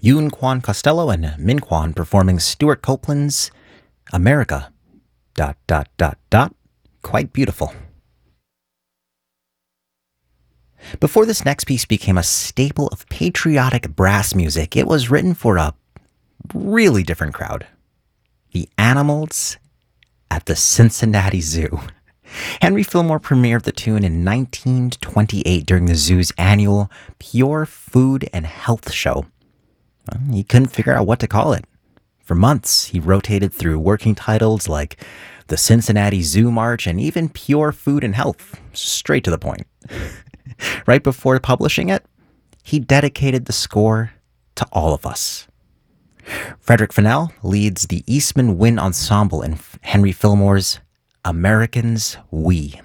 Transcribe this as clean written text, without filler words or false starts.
Yoon Kwan Costello and Min Kwan performing Stuart Copeland's America. Dot, dot, dot, dot. Quite beautiful. Before this next piece became a staple of patriotic brass music, it was written for a really different crowd. The animals at the Cincinnati Zoo. Henry Fillmore premiered the tune in 1928 during the zoo's annual Pure Food and Health Show. He couldn't figure out what to call it. For months, he rotated through working titles like the Cincinnati Zoo March and even Pure Food and Health, straight to the point. Right before publishing it, he dedicated the score to all of us. Frederick Fennell leads the Eastman Wind Ensemble in Henry Fillmore's Americans We.